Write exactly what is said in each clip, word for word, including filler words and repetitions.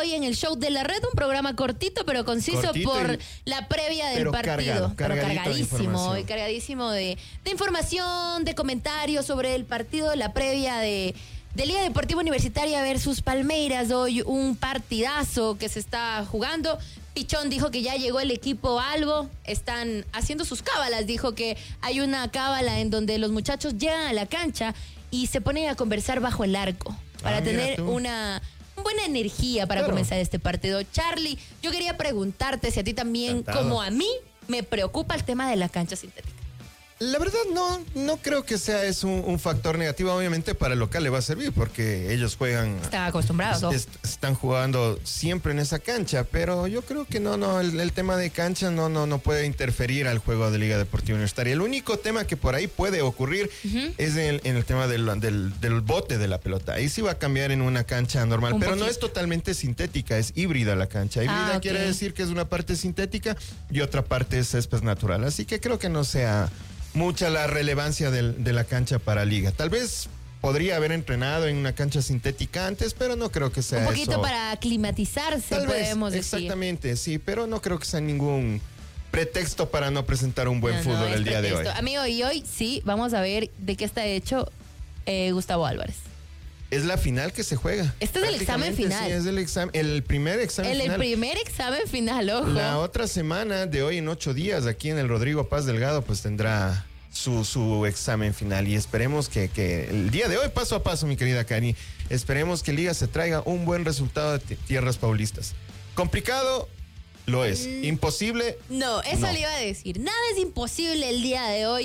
hoy en el show de la red, un programa cortito pero conciso cortito por y, la previa del pero partido. Cargado, pero cargadísimo, hoy cargadísimo de, de información, de comentarios sobre el partido, la previa de, de Liga Deportiva Universitaria versus Palmeiras. Hoy un partidazo que se está jugando. Pichón dijo que ya llegó el equipo Albo, están haciendo sus cábalas, dijo que hay una cábala en donde los muchachos llegan a la cancha y se ponen a conversar bajo el arco para ah, tener una buena energía para claro. comenzar este partido. Charlie, yo quería preguntarte si a ti también, Encantado. como a mí, me preocupa el tema de la cancha sintética. La verdad no, no creo que sea es un, un factor negativo. Obviamente para el local le va a servir porque ellos juegan... Están acostumbrados. Es, están jugando siempre en esa cancha, pero yo creo que no, no, el, el tema de cancha no, no, no puede interferir al juego de Liga Deportiva Universitaria. El único tema que por ahí puede ocurrir uh-huh. es en el, en el tema del, del, del bote de la pelota. Ahí sí va a cambiar en una cancha normal, un pero poquito. No es totalmente sintética, es híbrida la cancha. Híbrida ah, okay. quiere decir que es una parte sintética y otra parte es césped natural. Así que creo que no sea... mucha la relevancia del, de la cancha para Liga. Tal vez podría haber entrenado en una cancha sintética antes, pero no creo que sea eso. Un poquito eso. Para aclimatizarse, Tal podemos vez, decir. Exactamente, sí, pero no creo que sea ningún pretexto para no presentar un buen no, fútbol no, el día pretexto. de hoy. Amigo, y hoy sí, vamos a ver de qué está hecho eh, Gustavo Álvarez. Es la final que se juega. Este es el examen final. Sí, es el examen, el primer examen el, final. El primer examen final, ojo. La otra semana de hoy en ocho días, aquí en el Rodrigo Paz Delgado, pues tendrá su, su examen final. Y esperemos que, que el día de hoy, paso a paso, mi querida Cani, esperemos que Liga se traiga un buen resultado de tierras paulistas. Complicado, lo es. Mm, Imposible. No, eso no. le iba a decir. Nada es imposible el día de hoy.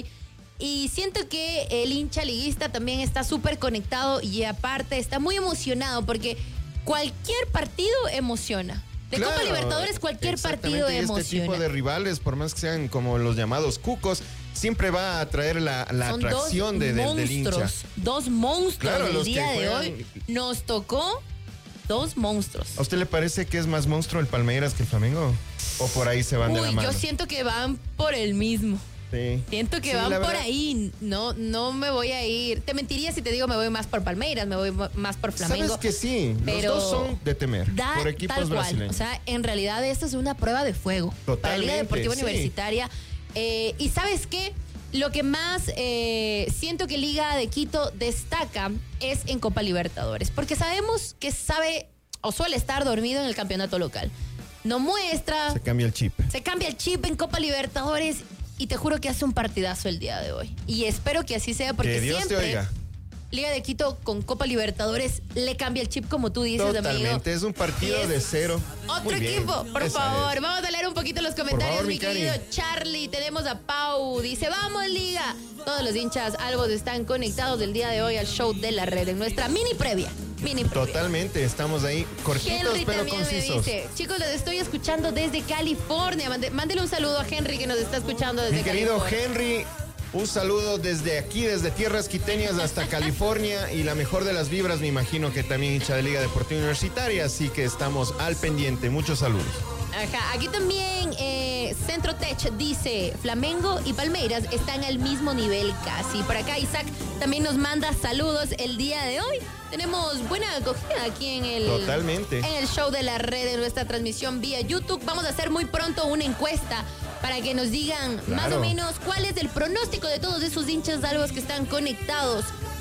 Y siento que el hincha liguista también está súper conectado y aparte está muy emocionado porque cualquier partido emociona. De claro, Copa Libertadores cualquier partido y emociona. Este tipo de rivales, por más que sean como los llamados cucos, siempre va a atraer la, la atracción de, de, del hincha. Dos monstruos claro, el día de juegan... hoy. Nos tocó dos monstruos. ¿A usted le parece que es más monstruo el Palmeiras que el Flamengo? ¿O por ahí se van Uy, de la mano? Yo siento que van por el mismo. Sí. Siento que sí, van por verdad. ahí, no, no me voy a ir. Te mentiría si te digo me voy más por Palmeiras, me voy más por Flamengo. Sabes que sí, pero los dos son de temer, da, por equipos tal cual. brasileños. O sea, en realidad esta es una prueba de fuego Totalmente, para la Liga Deportiva sí. Universitaria. Eh, y ¿sabes qué? Lo que más eh, siento que Liga de Quito destaca es en Copa Libertadores, porque sabemos que sabe o suele estar dormido en el campeonato local. No muestra. Se cambia el chip. Se cambia el chip en Copa Libertadores. Y te juro que hace un partidazo el día de hoy. Y espero que así sea porque que Dios siempre te oiga. Liga de Quito con Copa Libertadores le cambia el chip como tú dices, Totalmente, amigo. es un partido es de cero. Otro Muy equipo, bien. por Esa favor. Es. Vamos a leer un poquito los comentarios, favor, mi mi querido Cari. Charlie. Tenemos a Pau. Dice, vamos Liga. Todos los hinchas albos están conectados el día de hoy al show de la red en nuestra mini previa. Mini previa. Totalmente, estamos ahí cortitos Henry pero también concisos. Me dice, chicos, les estoy escuchando desde California. Mande, mándele un saludo a Henry que nos está escuchando desde Mi querido California. Henry, un saludo desde aquí, desde tierras quiteñas hasta California y la mejor de las vibras, me imagino que también hincha de Liga Deportiva Universitaria, así que estamos al pendiente. Muchos saludos. Ajá, aquí también eh, Centro Tech dice, Flamengo y Palmeiras están al mismo nivel casi. Por acá Isaac también nos manda saludos el día de hoy. Tenemos buena acogida aquí en el, Totalmente. en el show de la red, en nuestra transmisión vía YouTube. Vamos a hacer muy pronto una encuesta para que nos digan claro. más o menos cuál es el pronóstico de todos esos hinchas albos que están conectados.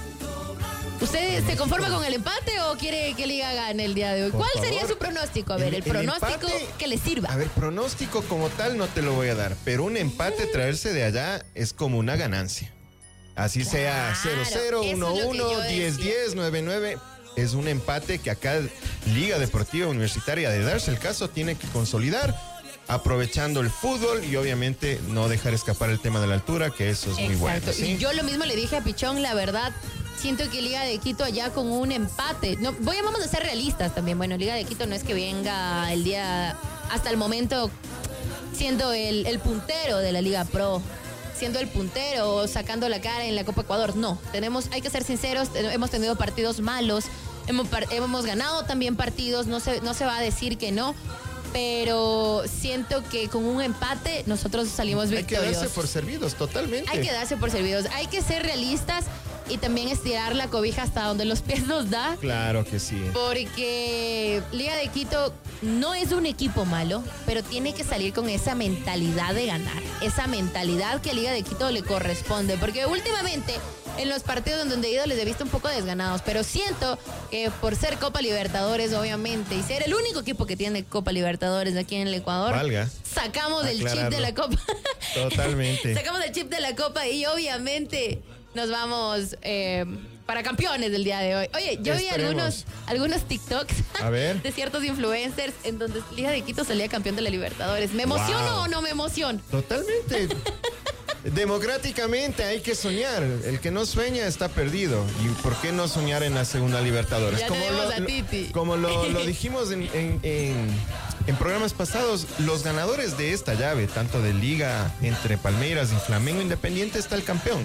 ¿Usted se conforma con el empate o quiere que Liga gane el día de hoy? Por ¿Cuál favor. sería su pronóstico? A ver, el, el, el pronóstico empate, que le sirva. A ver, pronóstico como tal no te lo voy a dar, pero un empate traerse de allá es como una ganancia. Así claro, sea cero cero, uno uno, diez diez, nueve nueve. Es un empate que acá Liga Deportiva Universitaria, de darse el caso, tiene que consolidar, aprovechando el fútbol y obviamente no dejar escapar el tema de la altura, que eso es Exacto. muy bueno. ¿sí? Y yo lo mismo le dije a Pichón, la verdad, siento que Liga de Quito allá con un empate. No, voy a, vamos a ser realistas también. Bueno, Liga de Quito no es que venga el día, hasta el momento, siendo el, el puntero de la Liga Pro, siendo el puntero, sacando la cara en la Copa Ecuador. No, tenemos, hay que ser sinceros, hemos tenido partidos malos, hemos, hemos ganado también partidos, no se, no se va a decir que no, pero siento que con un empate nosotros salimos victoriosos. Hay que darse por servidos, totalmente. Hay que darse por servidos, hay que ser realistas. y también estirar la cobija hasta donde los pies nos da. Claro que sí. Porque Liga de Quito no es un equipo malo, pero tiene que salir con esa mentalidad de ganar. Esa mentalidad que a Liga de Quito le corresponde. Porque últimamente, en los partidos en donde he ido, les he visto un poco desganados. Pero siento que por ser Copa Libertadores, obviamente, y ser el único equipo que tiene Copa Libertadores aquí en el Ecuador, Valga. sacamos el Aclararlo. chip de la Copa. Totalmente. Sacamos el chip de la Copa y obviamente nos vamos eh, para campeones del día de hoy. Oye, yo vi Esperemos. algunos, algunos TikToks A ver. de ciertos influencers en donde Liga de Quito salía campeón de la Libertadores. ¿Me emociono Wow. o no me emociono? Totalmente. Democráticamente hay que soñar. El que no sueña está perdido. ¿Y por qué no soñar en la segunda Libertadores? Ya tenemos a Titi. Como lo, lo dijimos en, en, en, en programas pasados, los ganadores de esta llave, tanto de Liga entre Palmeiras y Flamengo Independiente, está el campeón.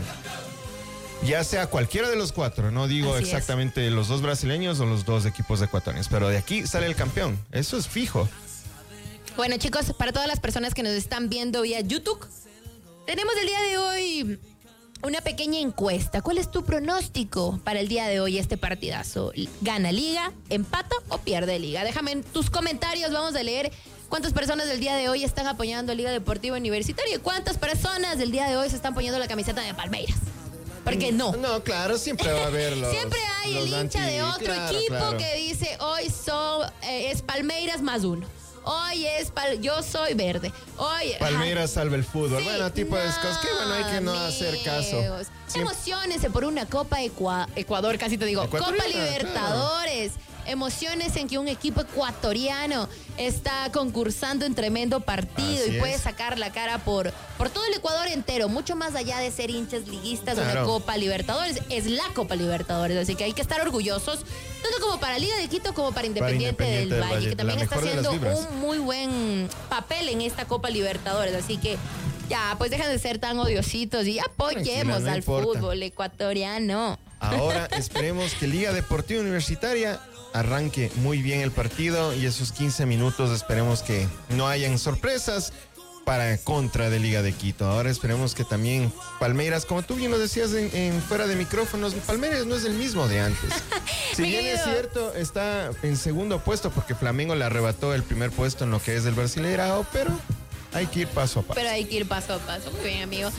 Ya sea cualquiera de los cuatro, no digo Así exactamente los dos brasileños o los dos equipos ecuatorianos, pero de aquí sale el campeón. Eso es fijo. Bueno, chicos, para todas las personas que nos están viendo vía YouTube, tenemos el día de hoy una pequeña encuesta. ¿Cuál es tu pronóstico para el día de hoy este partidazo? ¿Gana Liga, empata o pierde Liga? Déjame en tus comentarios, vamos a leer cuántas personas del día de hoy están apoyando a Liga Deportiva Universitaria y cuántas personas del día de hoy se están poniendo la camiseta de Palmeiras. Porque no. No, claro, siempre va a haber los. Siempre hay el los hincha anti- de otro claro, equipo claro. que dice, hoy son, eh, es Palmeiras más uno. Hoy es, pal yo soy verde. Hoy, Palmeiras salva el fútbol. Sí, bueno, tipo de cosas que bueno, hay que no hacer caso. amigos. Siempre- Emociónense por una Copa Ecua- Ecuador, casi te digo. Ecuatoriana, Copa Libertadores. Emociones en que un equipo ecuatoriano está concursando en tremendo partido Así y puede es. sacar la cara por, por todo el Ecuador entero, mucho más allá de ser hinchas liguistas de una Claro. Copa Libertadores. Es la Copa Libertadores, así que hay que estar orgullosos, tanto como para Liga de Quito como para Independiente, Independiente del del Valle, Valle, que también la está mejor de las haciendo vibras. un muy buen papel en esta Copa Libertadores, así que ya, pues dejen de ser tan odiositos y apoyemos Tranquila, no al importa. fútbol ecuatoriano. Ahora esperemos que Liga Deportiva Universitaria arranque muy bien el partido y esos quince minutos esperemos que no hayan sorpresas para contra de Liga de Quito. Ahora esperemos que también Palmeiras, como tú bien lo decías en, en fuera de micrófonos, Palmeiras no es el mismo de antes. Si Mi bien es querido. cierto, está en segundo puesto porque Flamengo le arrebató el primer puesto en lo que es el Brasileirao, pero hay que ir paso a paso. Pero hay que ir paso a paso. Muy bien, amigo.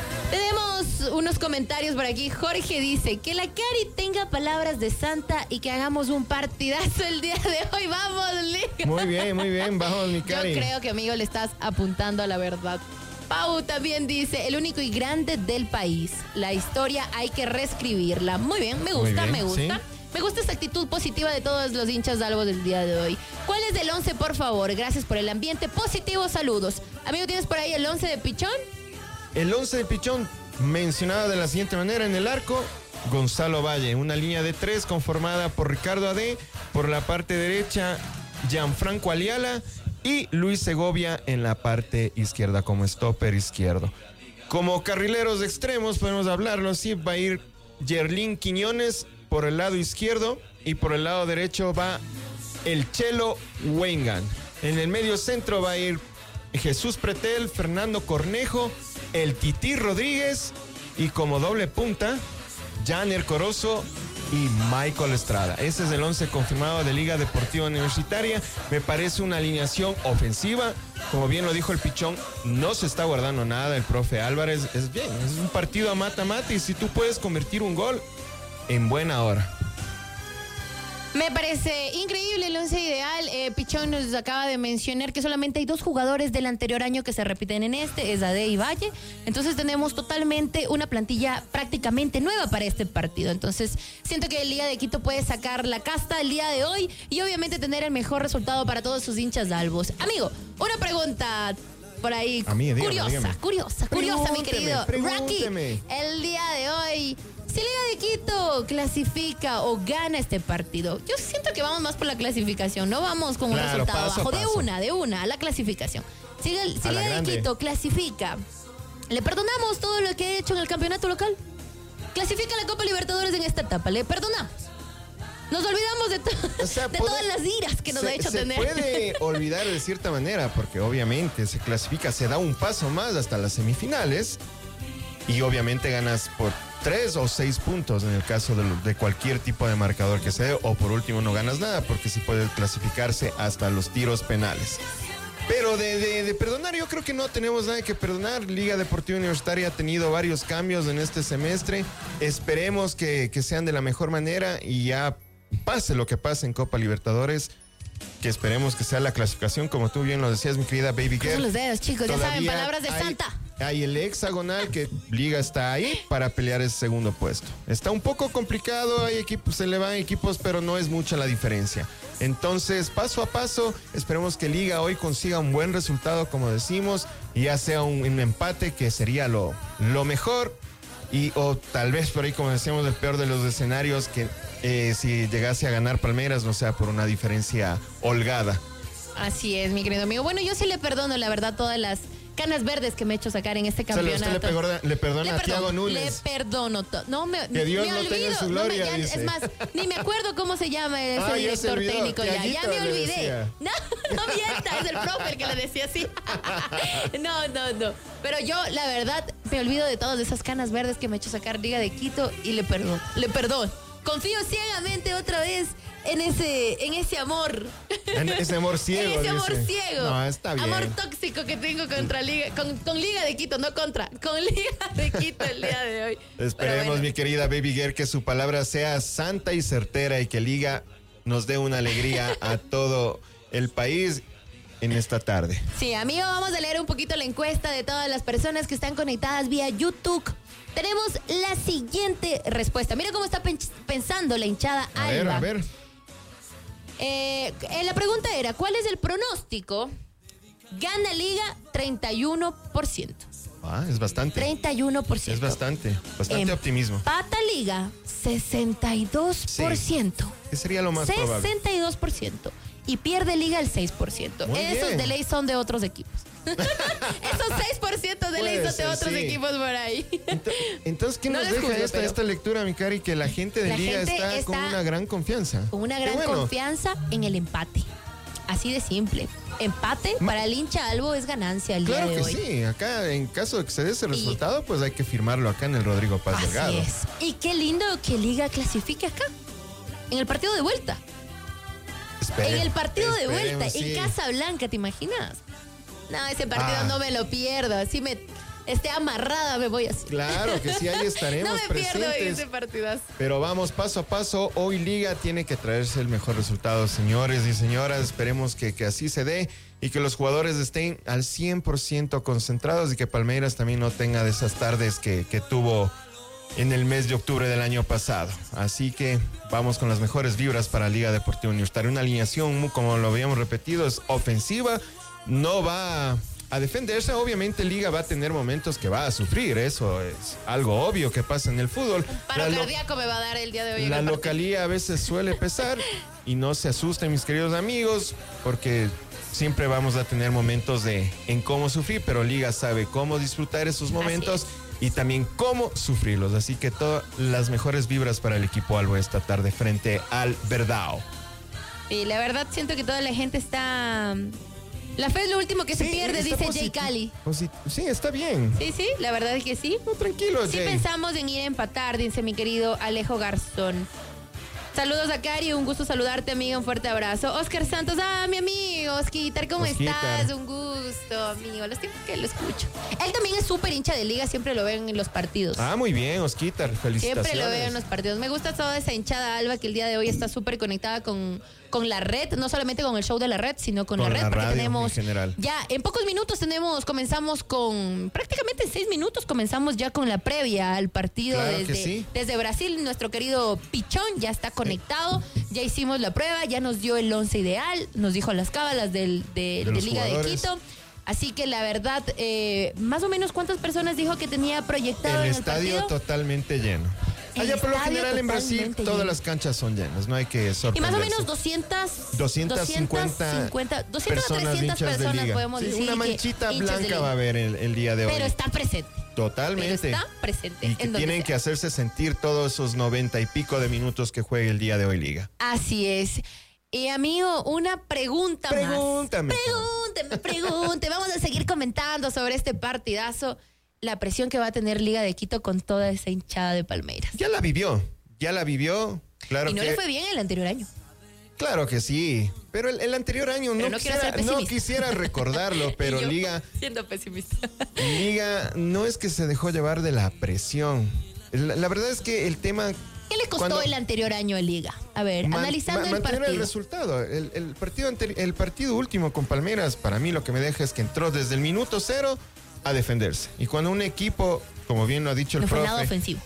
Tenemos unos comentarios por aquí. Jorge dice que la Cari tenga palabras de santa y que hagamos un partidazo el día de hoy. ¡Vamos, Liga! Muy bien, muy bien, vamos mi Yo Cari. creo que, amigo, le estás apuntando a la verdad. Pau también dice, el único y grande del país. La historia hay que reescribirla. Muy bien, me gusta, bien, me gusta. sí. Me gusta esta actitud positiva de todos los hinchas de Albos del día de hoy. ¿Cuál es el once, por favor? Gracias por el ambiente positivo. Saludos. Amigo, ¿tienes por ahí el once de Pichón? El once de Pichón mencionado de la siguiente manera: en el arco, Gonzalo Valle, una línea de tres conformada por Ricardo Ade, por la parte derecha Gianfranco Aliala y Luis Segovia en la parte izquierda como stopper izquierdo. Como carrileros extremos podemos hablarlo, sí, va a ir Yerlín Quiñones por el lado izquierdo y por el lado derecho va el Chelo Wengan. En el medio centro va a ir Jesús Pretel, Fernando Cornejo, el Tití Rodríguez y como doble punta, Janer Corozo y Michael Estrada. Ese es el once confirmado de Liga Deportiva Universitaria. Me parece una alineación ofensiva. Como bien lo dijo el Pichón, no se está guardando nada el profe Álvarez. Es bien, es un partido a mata-mata y si tú puedes convertir un gol, en buena hora. Me parece increíble el once ideal. Eh, Pichón nos acaba de mencionar que solamente hay dos jugadores del anterior año que se repiten en este, es Ade y Valle. Entonces tenemos totalmente una plantilla prácticamente nueva para este partido. Entonces siento que el Liga de Quito puede sacar la casta el día de hoy y obviamente tener el mejor resultado para todos sus hinchas de Albos. Amigo, una pregunta por ahí A mí, dígame, curiosa, dígame. curiosa, curiosa, mi Pregúnteme, querido Rocky. pregúnteme. El día de hoy, si Liga de Quito clasifica o gana este partido, yo siento que vamos más por la clasificación, no vamos con un Claro, resultado paso a bajo, de paso. una, de una, a la clasificación. Si, el- si A la Liga de grande. Quito clasifica, ¿le perdonamos todo lo que ha hecho en el campeonato local? Clasifica la Copa Libertadores en esta etapa, ¿le perdonamos? Nos olvidamos de, to- O sea, de puede- todas las iras que nos se, ha hecho se tener. puede olvidar de cierta manera, porque obviamente se clasifica, se da un paso más hasta las semifinales y obviamente ganas por tres o seis puntos en el caso de, de cualquier tipo de marcador que se dé, o por último no ganas nada, porque sí puede clasificarse hasta los tiros penales. Pero de, de, de perdonar, yo creo que no tenemos nada que perdonar. Liga Deportiva Universitaria ha tenido varios cambios en este semestre. Esperemos que, que sean de la mejor manera y ya pase lo que pase en Copa Libertadores, que esperemos que sea la clasificación, como tú bien lo decías, mi querida Baby Girl. Crucen los dedos, chicos, ya saben, palabras de hay, Santa. Hay el hexagonal que Liga está ahí para pelear ese segundo puesto. Está un poco complicado, hay equipos, se le van equipos, pero no es mucha la diferencia. Entonces, paso a paso, esperemos que Liga hoy consiga un buen resultado, como decimos, y ya sea un, un empate, que sería lo, lo mejor, y o tal vez por ahí, como decíamos, el peor de los escenarios, que eh, si llegase a ganar Palmeiras no sea por una diferencia holgada. Así es, mi querido amigo. Bueno, yo sí le perdono, la verdad, todas las canas verdes que me he hecho sacar en este campeonato. ¿Usted le, perdona, le perdona le a Thiago Núñez? Le perdono. No me, que Dios me no olvido, tenga su gloria, no me, ya, dice. Es más, ni me acuerdo cómo se llama ese ah, director ya técnico. Ya, ya me olvidé. Decía. No, no mienta, es el profe el que le decía así. No, no, no. Pero yo, la verdad, me olvido de todas esas canas verdes que me he hecho sacar Liga de Quito y le perdono. Le perdono. Confío ciegamente otra vez en ese, en ese amor. En ese amor ciego. En ese amor dice. ciego. No, está bien. Amor tóxico que tengo contra Liga, con, con Liga de Quito, no contra, con Liga de Quito el día de hoy. Esperemos, bueno, mi querida Baby Girl, que su palabra sea santa y certera y que Liga nos dé una alegría a todo el país en esta tarde. Sí, amigo, vamos a leer un poquito la encuesta de todas las personas que están conectadas vía YouTube. Tenemos la siguiente respuesta. Mira cómo está pensando la hinchada a Alba. Ver, a ver. Eh, eh, la pregunta era, ¿cuál es el pronóstico? Gana Liga treinta y uno por ciento. Ah, es bastante. treinta y uno por ciento. Es bastante, bastante en optimismo. Pata Liga, sesenta y dos por ciento. Sí. ¿Qué sería lo más probable? sesenta y dos por ciento. Y pierde Liga el seis por ciento. Muy Esos bien. de ley son de otros equipos. Esos seis por ciento de ley son de ser, otros sí. equipos por ahí. Entonces, entonces ¿qué No nos les deja juzgo, esta, pero- esta lectura, mi cari? Que la gente de La Liga gente está, está con una gran confianza. Con una Qué gran bueno. confianza en el empate. Así de simple. Empate para el hincha Albo es ganancia el Claro día de que hoy. sí, acá en caso de que se dé ese Y- resultado, pues hay que firmarlo acá en el Rodrigo Paz Así Delgado. es. Y qué lindo que Liga clasifique acá. En el partido de vuelta. Espere- En el partido de vuelta, esperemos, sí. en Casa Blanca, ¿te imaginas? No, ese partido Ah. no me lo pierdo. Así me esté amarrada, me voy así. Claro que sí, ahí estaremos No me pierdo en presentes. ese partidazo. Pero vamos paso a paso. Hoy Liga tiene que traerse el mejor resultado, señores y señoras. Esperemos que, que así se dé y que los jugadores estén al cien por ciento concentrados y que Palmeiras también no tenga de esas tardes que, que tuvo en el mes de octubre del año pasado. Así que vamos con las mejores vibras para Liga Deportiva Universitaria. Una alineación, muy, como lo habíamos repetido, es ofensiva. No va a defenderse. Obviamente Liga va a tener momentos que va a sufrir. Eso es algo obvio que pasa en el fútbol. Paro La lo- cardíaco me va a dar el día de hoy. en la el partido. localía a veces suele pesar y no se asusten, mis queridos amigos, porque siempre vamos a tener momentos de en cómo sufrir, pero Liga sabe cómo disfrutar esos momentos y también cómo sufrirlos. Así que todas las mejores vibras para el equipo Albo esta tarde frente al Verdao. Y la verdad siento que toda la gente está... La fe es lo último que se Sí, pierde, está dice posit- Jay Cali. posit- Sí, está bien. Sí, sí, la verdad es que sí. No, tranquilo, Sí Jay. pensamos en ir a empatar, dice mi querido Alejo Garzón. Saludos a Cari, un gusto saludarte, amiga, un fuerte abrazo. Oscar Santos, ah, mi amigo, Osquitar, ¿cómo Osquitar. estás? Un gusto, amigo, los tiempos que lo escucho. Él también es súper hincha de Liga, siempre lo ven en los partidos. Ah, muy bien, Osquitar, felicitaciones. Siempre lo veo en los partidos. Me gusta toda esa hinchada Alba que el día de hoy está súper conectada con, con la red, no solamente con el show de la red, sino con, Con la red, la porque radio tenemos en general. ya en pocos minutos tenemos, comenzamos con, prácticamente en seis minutos comenzamos ya con la previa al partido Claro que desde, sí. desde Brasil. Nuestro querido Pichón ya está conectado, ya hicimos la prueba, ya nos dio el once ideal, nos dijo las cábalas del, de, De de los Liga de jugadores. Quito. Así que la verdad, eh, más o menos cuántas personas dijo que tenía proyectado El en el estadio partido. totalmente lleno. El Allá por lo estadio general en Brasil totalmente todas lleno. las canchas son llenas, no hay que Y sorprenderse. más o menos doscientas, doscientas cincuenta cincuenta, doscientas a personas trescientas hinchas de personas Liga. podemos Sí, decir. una que manchita hinchas de blanca Liga. va a haber el, el día de hoy. Pero está presente. Totalmente. Pero está presente. Y que en donde tienen sea. que hacerse sentir todos esos noventa y pico de minutos que juegue el día de hoy Liga. Así es. Y amigo, una pregunta Pregúntame. más. Pregúnteme, pregunte. Vamos a seguir comentando sobre este partidazo. la presión que va a tener Liga de Quito con toda esa hinchada de Palmeiras. Ya la vivió, ya la vivió. Claro y no que, le fue bien el anterior año. Claro que sí, pero el, el anterior año no, no, quisiera, no quisiera recordarlo, pero yo, Liga... Siendo pesimista. Liga no es que se dejó llevar de la presión. La, la verdad es que el tema... ¿Qué le costó cuando, el anterior año a Liga? A ver, man, analizando man, el partido. el resultado. El, el, partido el partido último con Palmeiras, para mí lo que me deja es que entró desde el minuto cero a defenderse. Y cuando un equipo, como bien lo ha dicho el no profe... fue nada ofensivo.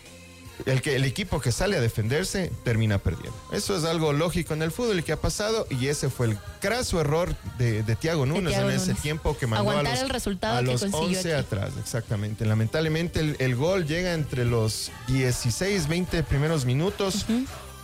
El, que, el equipo que sale a defenderse termina perdiendo. Eso es algo lógico en el fútbol y que ha pasado, y ese fue el craso error de, de Thiago Núñez en ese Núñez. tiempo que mandó Aguantar a los, el resultado a los que consiguió once aquí. atrás. Exactamente. Lamentablemente el, el gol llega entre los dieciséis, veinte primeros minutos uh-huh.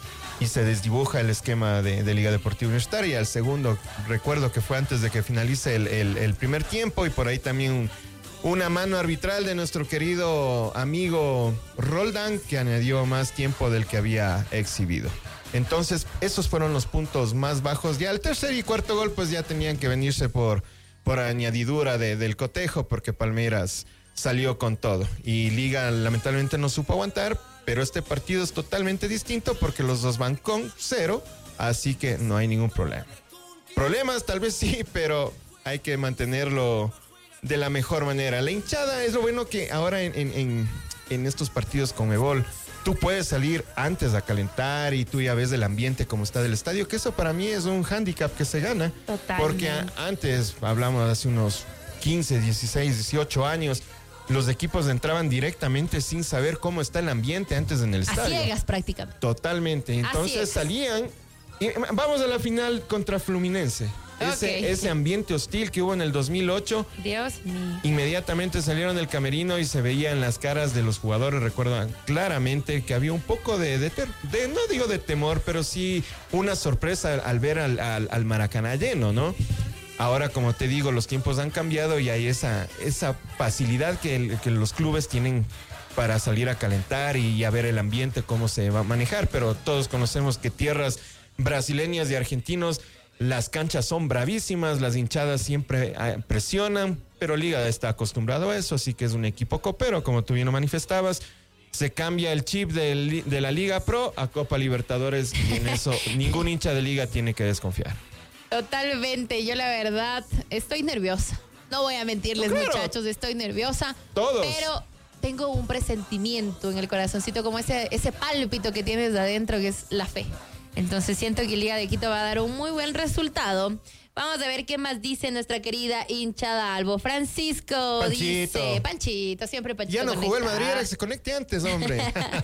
y se desdibuja el esquema de, de Liga Deportiva Universitaria. El segundo, recuerdo que fue antes de que finalice el, el, el primer tiempo, y por ahí también un Una mano arbitral de nuestro querido amigo Roldán, que añadió más tiempo del que había exhibido. Entonces, esos fueron los puntos más bajos. Ya el tercer y cuarto gol, pues ya tenían que venirse por, por añadidura de, del cotejo, porque Palmeiras salió con todo. Y Liga lamentablemente no supo aguantar, pero este partido es totalmente distinto porque los dos van con cero, así que no hay ningún problema. Problemas tal vez sí, pero hay que mantenerlo de la mejor manera. La hinchada es lo bueno que ahora en, en, en, en estos partidos con Conmebol, tú puedes salir antes a calentar y tú ya ves el ambiente como está del estadio, que eso para mí es un hándicap que se gana. Totalmente. Porque a, antes, hablamos de hace unos quince, dieciséis, dieciocho años, los equipos entraban directamente sin saber cómo está el ambiente antes en el estadio. A ciegas prácticamente. Totalmente. Entonces salían y vamos a la final contra Fluminense. Ese, okay. ese ambiente hostil que hubo en el dos mil ocho. Dios mío. Inmediatamente salieron del camerino y se veía en las caras de los jugadores, recuerdan claramente que había un poco de, de, de no digo de temor, pero sí una sorpresa al ver al, al, al Maracaná lleno, ¿no? Ahora, como te digo, los tiempos han cambiado y hay esa, esa facilidad que, el, que los clubes tienen para salir a calentar y a ver el ambiente, cómo se va a manejar, pero todos conocemos que tierras brasileñas y argentinos, las canchas son bravísimas, las hinchadas siempre presionan, pero Liga está acostumbrado a eso, así que es un equipo copero, como tú bien lo manifestabas. Se cambia el chip de, de la Liga Pro a Copa Libertadores y en eso ningún hincha de Liga tiene que desconfiar. Totalmente, yo la verdad estoy nerviosa. No voy a mentirles, no, claro. muchachos, estoy nerviosa. Todos. Pero tengo un presentimiento en el corazoncito, como ese, ese pálpito que tienes de adentro, que es la fe. Entonces siento que Liga de Quito va a dar un muy buen resultado. Vamos a ver qué más dice nuestra querida hinchada Albo. Francisco Panchito. dice, Panchito, siempre Panchito. Ya no conecta. jugó el Madrid, era que se conecte antes, hombre.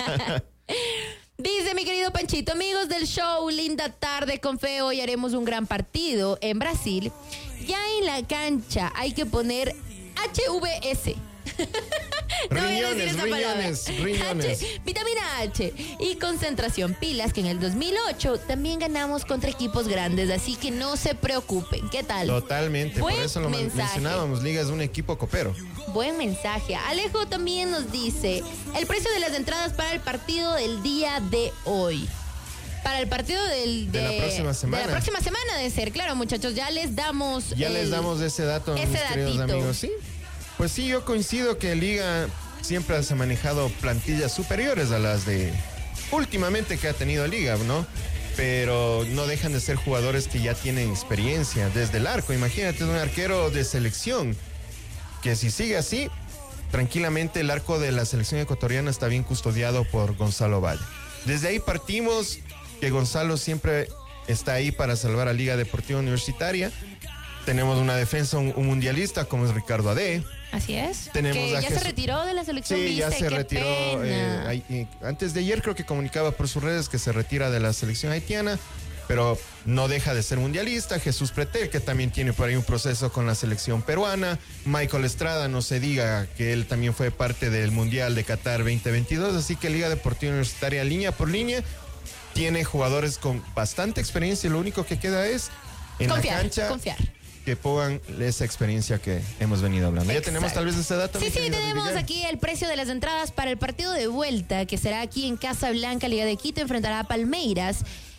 Dice mi querido Panchito, amigos del show, linda tarde con fe, hoy haremos un gran partido en Brasil. Ya en la cancha hay que poner H V S. No riñones, riñones, riñones. H, vitamina H y concentración, pilas, que en el dos mil ocho también ganamos contra equipos grandes, así que no se preocupen. ¿Qué tal? Totalmente, Buen por eso lo mensaje. mencionábamos, Liga es un equipo copero. Buen mensaje. Alejo también nos dice, el precio de las entradas para el partido del día de hoy. Para el partido del, de, de la próxima semana. De la próxima semana de ser, claro, muchachos, ya les damos Ya el, les damos ese dato, ese mis queridos datito. amigos, ¿sí? Pues sí, yo coincido que Liga siempre se ha manejado plantillas superiores a las de últimamente que ha tenido Liga, ¿no? Pero no dejan de ser jugadores que ya tienen experiencia desde el arco. Imagínate un arquero de selección que si sigue así, tranquilamente el arco de la selección ecuatoriana está bien custodiado por Gonzalo Valle. Desde ahí partimos que Gonzalo siempre está ahí para salvar a Liga Deportiva Universitaria. Tenemos una defensa, un, un mundialista como es Ricardo Ade. Así es. Tenemos que ya Jesús... se retiró de la selección. Sí, ¿viste? ya se Qué retiró. Eh, ahí, eh, antes de ayer creo que comunicaba por sus redes que se retira de la selección haitiana, pero no deja de ser mundialista. Jesús Pretel, que también tiene por ahí un proceso con la selección peruana. Michael Estrada, no se diga que él también fue parte del Mundial de Qatar veinte veintidós. Así que Liga Deportiva Universitaria, línea por línea, tiene jugadores con bastante experiencia. Lo único que queda es en confiar, la cancha. Confiar. Que pongan esa experiencia que hemos venido hablando. Exacto. ¿Ya tenemos tal vez ese dato? Sí, sí, tenemos aquí el precio de las entradas para el partido de vuelta, que será aquí en Casa Blanca. Liga de Quito enfrentará a Palmeiras.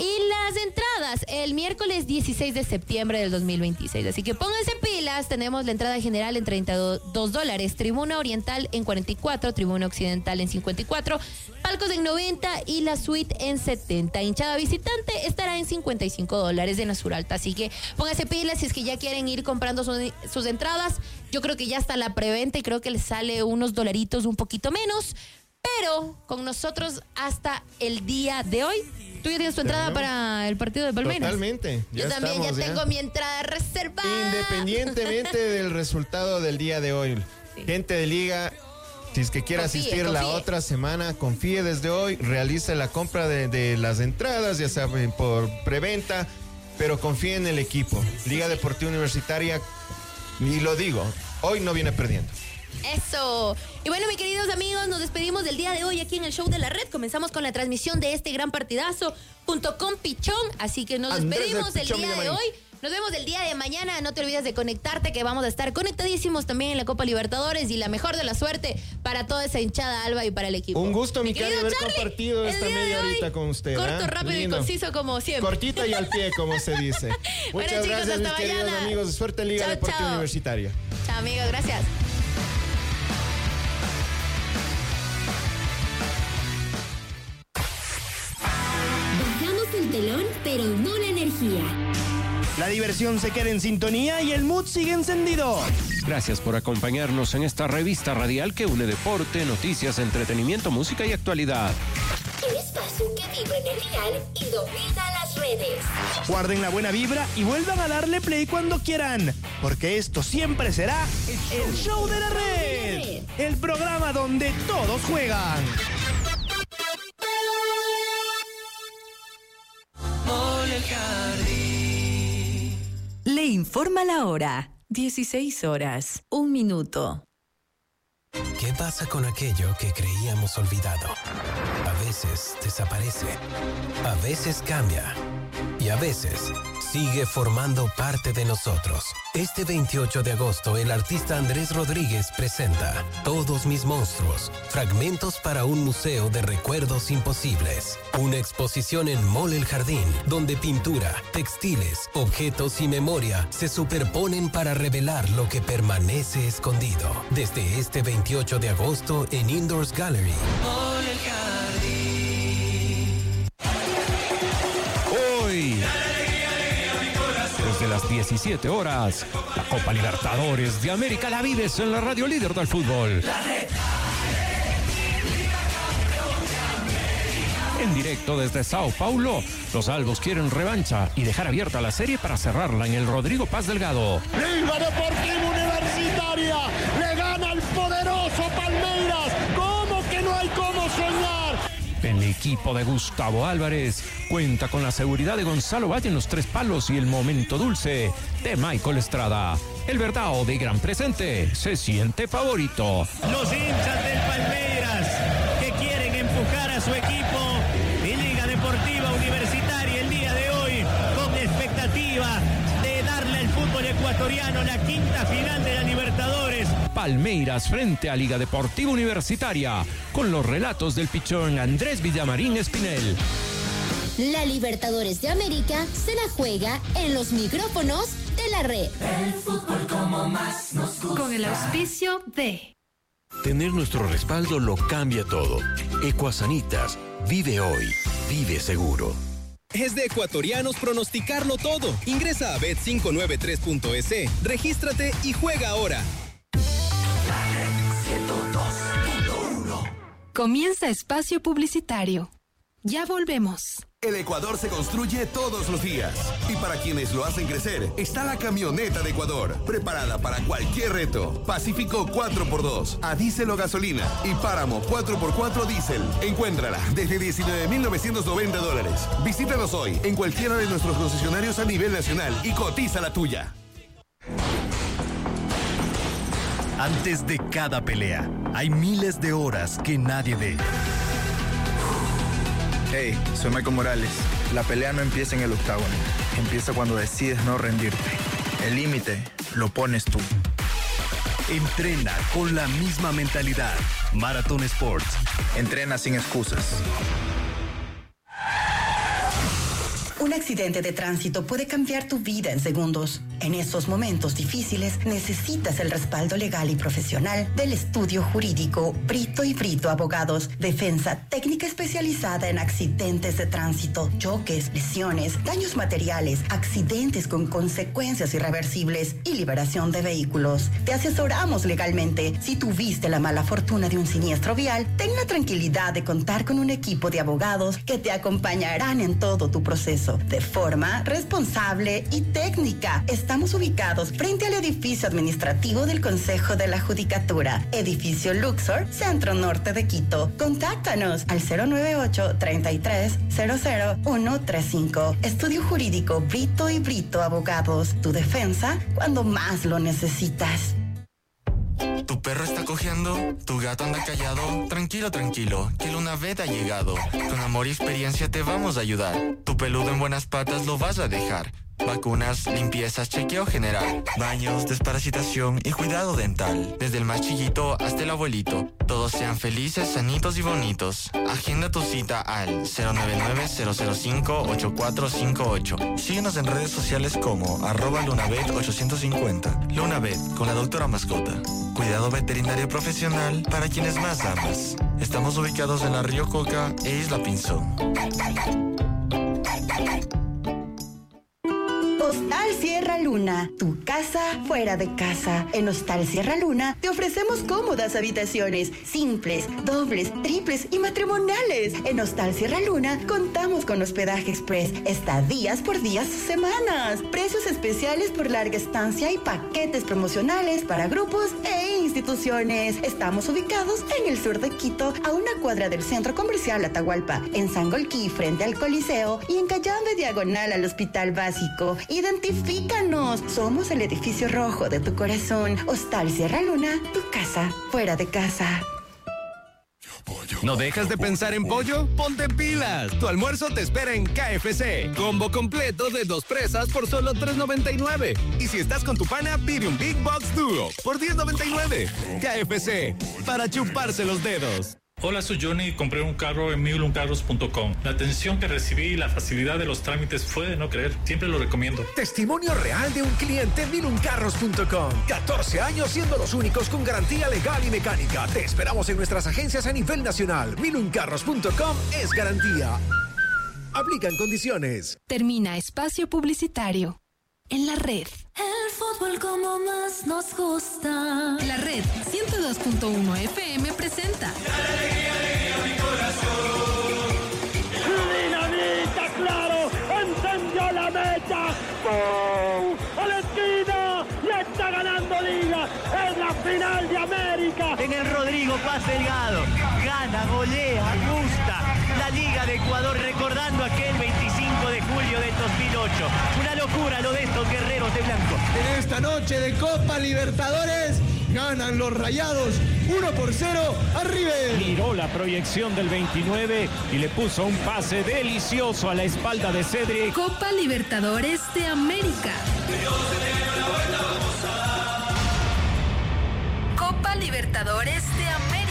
Y las entradas el miércoles dieciséis de septiembre del dos mil veintiséis. Así que pónganse pilas. Tenemos la entrada general en treinta y dos dólares. Tribuna oriental en cuarenta y cuatro. Tribuna occidental en cincuenta y cuatro. Palcos en noventa y la suite en setenta. Hinchada visitante estará en cincuenta y cinco dólares en la sur alta. Así que pónganse pilas si es que ya quieren ir comprando su, sus entradas. Yo creo que ya está la preventa y creo que les sale unos dolaritos un poquito menos. Pero con nosotros hasta el día de hoy. ¿Tú ya tienes tu entrada para el partido de Palmeiras? Totalmente. Yo también ya tengo ya. mi entrada reservada. Independientemente del resultado del día de hoy. Sí. Gente de Liga, si es que quiere confíe, asistir confíe. la otra semana, confíe desde hoy, realice la compra de, de las entradas, ya sea por preventa, pero confíe en el equipo. Liga Deportiva Universitaria, y lo digo, hoy no viene perdiendo. Eso. Y bueno, mis queridos amigos, nos despedimos del día de hoy aquí en el Show de la Red. Comenzamos con la transmisión de este gran partidazo junto con Pichón. Así que nos Andrés despedimos del, del día de hoy. Nos vemos el día de mañana. No te olvides de conectarte, que vamos a estar conectadísimos también en la Copa Libertadores. Y la mejor de la suerte para toda esa hinchada Alba y para el equipo. Un gusto, mi Cari, haber Charlie, compartido esta media horita con usted. Corto, ¿eh? rápido Lindo. y conciso como siempre. Cortita y al pie, como se dice. Muchas bueno, chicos, gracias, mis queridos mañana. amigos. Suerte, Liga chao, Deportiva chao. Universitaria. Chao, amigos. Gracias. El telón, pero no la energía. La diversión se queda en sintonía y el mood sigue encendido. Gracias por acompañarnos en esta revista radial que une deporte, noticias, entretenimiento, música y actualidad. El espacio que vibra en el dial y domina las redes. Guarden la buena vibra y vuelvan a darle play cuando quieran, porque esto siempre será el Show de la Red, el programa donde todos juegan. Le informa la hora. dieciséis horas, un minuto. ¿Qué pasa con aquello que creíamos olvidado? A veces desaparece, a veces cambia y a veces sigue formando parte de nosotros. Este veintiocho de agosto, el artista Andrés Rodríguez presenta Todos mis monstruos, fragmentos para un museo de recuerdos imposibles. Una exposición en Mall El Jardín, donde pintura, textiles, objetos y memoria se superponen para revelar lo que permanece escondido. Desde este veintiocho de agosto en Indoors Gallery. Mall El Jardín. Hoy, desde las diecisiete horas, la Copa Libertadores de América la vives en la radio líder del fútbol. En directo desde Sao Paulo, los albos quieren revancha y dejar abierta la serie para cerrarla en el Rodrigo Paz Delgado. Liga Deportiva Universitaria le gana al poderoso Palmeiras. ¿Cómo que no hay cómo soñar? El equipo de Gustavo Álvarez cuenta con la seguridad de Gonzalo Valle en los tres palos y el momento dulce de Michael Estrada. El verdao de gran presente se siente favorito. Los hinchas del Palmeiras que quieren empujar a su equipo y Liga Deportiva Universitaria el día de hoy con expectativa de darle al fútbol ecuatoriano la quinta final de la Libertadores. Palmeiras frente a Liga Deportiva Universitaria, con los relatos del pichón Andrés Villamarín Espinel. La Libertadores de América se la juega en los micrófonos de la Red. El fútbol como más nos gusta. Con el auspicio de... Tener nuestro respaldo lo cambia todo. Ecuasanitas, vive hoy, vive seguro. Es de ecuatorianos pronosticarlo todo. Ingresa a bet cinco nueve tres punto es, regístrate y juega ahora. Comienza espacio publicitario. Ya volvemos. El Ecuador se construye todos los días. Y para quienes lo hacen crecer, está la camioneta de Ecuador, preparada para cualquier reto. Pacífico cuatro por dos, a diésel o gasolina. Y Páramo cuatro por cuatro diésel. Encuéntrala desde diecinueve mil novecientos noventa dólares. Visítanos hoy en cualquiera de nuestros concesionarios a nivel nacional y cotiza la tuya. Antes de cada pelea, hay miles de horas que nadie ve. Hey, soy Michael Morales. La pelea no empieza en el octágono. Empieza cuando decides no rendirte. El límite lo pones tú. Entrena con la misma mentalidad. Marathon Sports. Entrena sin excusas. Un accidente de tránsito puede cambiar tu vida en segundos. En esos momentos difíciles necesitas el respaldo legal y profesional del estudio jurídico Brito y Brito Abogados. Defensa técnica especializada en accidentes de tránsito, choques, lesiones, daños materiales, accidentes con consecuencias irreversibles y liberación de vehículos. Te asesoramos legalmente. Si tuviste la mala fortuna de un siniestro vial, ten la tranquilidad de contar con un equipo de abogados que te acompañarán en todo tu proceso de forma responsable y técnica. Estamos ubicados frente al edificio administrativo del Consejo de la Judicatura, edificio Luxor, Centro Norte de Quito. Contáctanos al cero nueve ocho, treinta y tres, cero cero uno tres cinco. Estudio Jurídico Brito y Brito Abogados. Tu defensa cuando más lo necesitas. ¿Tu perro está cojeando? ¿Tu gato anda callado? Tranquilo, tranquilo, que Lunavet ha llegado. Con amor y experiencia te vamos a ayudar. Tu peludo en buenas patas lo vas a dejar. Vacunas, limpiezas, chequeo general, baños, desparasitación y cuidado dental. Desde el más chiquito hasta el abuelito. Todos sean felices, sanitos y bonitos. Agenda tu cita al cero nueve nueve, cero cero cinco, ocho cuatro cinco ocho. Síguenos en redes sociales como arroba Lunavet ochocientos cincuenta. Lunavet, con la doctora mascota. Cuidado veterinario profesional para quienes más amas. Estamos ubicados en la Río Coca e Isla Pinzón. Hostal Sierra Luna, tu casa fuera de casa. En Hostal Sierra Luna te ofrecemos cómodas habitaciones, simples, dobles, triples y matrimoniales. En Hostal Sierra Luna contamos con hospedaje express, estadías por días o semanas, precios especiales por larga estancia y paquetes promocionales para grupos e instituciones. Estamos ubicados en el sur de Quito, a una cuadra del Centro Comercial Atahualpa, en Sangolquí frente al Coliseo y en Cayambe diagonal al Hospital Básico. Identifícanos. Somos el edificio rojo de tu corazón. Hostal Sierra Luna, tu casa fuera de casa. ¿No dejas de pensar en pollo? ¡Ponte pilas! Tu almuerzo te espera en K F C. Combo completo de dos presas por solo tres noventa y nueve. Y si estás con tu pana, pide un Big Box Duo por diez noventa y nueve. K F C, para chuparse los dedos. Hola, soy Johnny y compré un carro en milun carros punto com. La atención que recibí y la facilidad de los trámites fue de no creer. Siempre lo recomiendo. Testimonio real de un cliente en milun carros punto com. catorce años siendo los únicos con garantía legal y mecánica. Te esperamos en nuestras agencias a nivel nacional. milun carros punto com es garantía. Aplican condiciones. Termina espacio publicitario. En la red. El fútbol como más nos gusta. La red ciento dos punto uno F M presenta. Dinamita, claro, encendió la mecha. ¡Pum! A la esquina y está ganando Liga. Es la final de América. En el Rodrigo Paz Delgado. Gana, golea, gusta. La Liga de Ecuador recordando aquel veinticinco de julio del dos mil ocho. Una locura lo de estos guerreros de blanco. En esta noche de Copa Libertadores ganan los Rayados uno por cero a River. Miró la proyección del veintinueve y le puso un pase delicioso a la espalda de Cedric. Copa Libertadores de América. Copa Libertadores de América.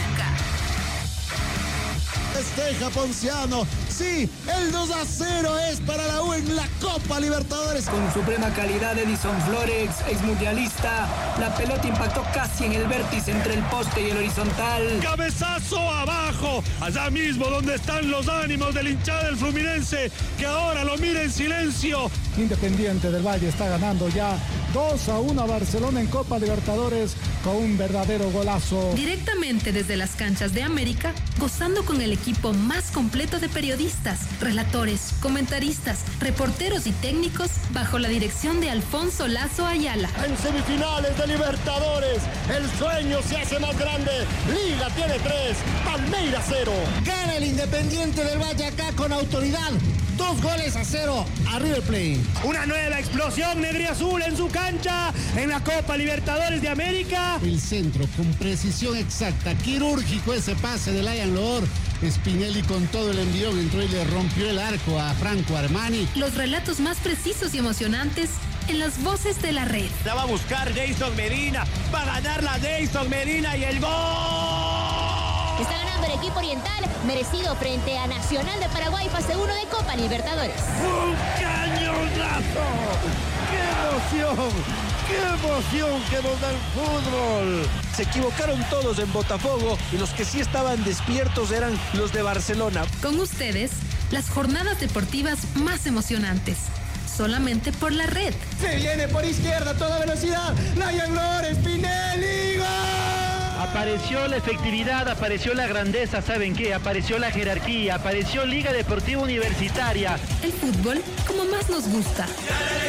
Festeja Ponciano. Sí, el dos a cero es para la U en la Copa Libertadores. Con suprema calidad, Edison Flores, exmundialista. La pelota impactó casi en el vértice entre el poste y el horizontal. Cabezazo abajo, allá mismo donde están los ánimos del hinchada del Fluminense, que ahora lo mira en silencio. Independiente del Valle está ganando ya dos a uno a Barcelona en Copa Libertadores con un verdadero golazo. Directamente desde las canchas de América, gozando con el equipo más completo de periodistas, relatores, comentaristas, reporteros y técnicos bajo la dirección de Alfonso Lazo Ayala. En semifinales de Libertadores, el sueño se hace más grande. Liga tiene tres, Palmeiras cero. Gana el Independiente del Valle acá con autoridad. Dos goles a cero a River Plate. Una nueva explosión negriazul en su cancha en la Copa Libertadores de América. El centro con precisión exacta, quirúrgico ese pase de Lion Loor. Spinelli con todo el envión entró y le rompió el arco a Franco Armani. Los relatos más precisos y emocionantes en las voces de la red. La va a buscar Jason Medina, va a ganar la Jason Medina y el gol. Está ganando ganando el equipo oriental, merecido frente a Nacional de Paraguay, fase uno de Copa Libertadores. ¡Un cañonazo! ¡Qué emoción! ¡Qué emoción que nos da el fútbol! Se equivocaron todos en Botafogo y los que sí estaban despiertos eran los de Barcelona. Con ustedes, las jornadas deportivas más emocionantes. Solamente por la red. Se viene por izquierda a toda velocidad. Layan Flores, Pinelli, ¡gol! Apareció la efectividad, apareció la grandeza, ¿saben qué? Apareció la jerarquía, apareció Liga Deportiva Universitaria. El fútbol como más nos gusta.